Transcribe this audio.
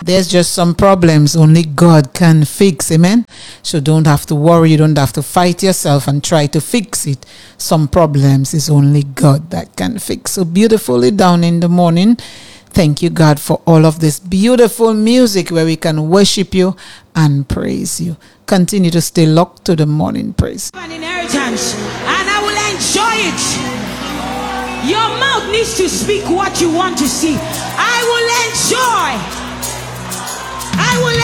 There's just some problems only God can fix. Amen. So don't have to worry. You don't have to fight yourself and try to fix it. Some problems is only God that can fix. So beautifully down in the morning. Thank you, God, for all of this beautiful music where we can worship you and praise you. Continue to stay locked to the morning praise. An inheritance, and I will enjoy it. Your mouth needs to speak what you want to see. I will enjoy. I will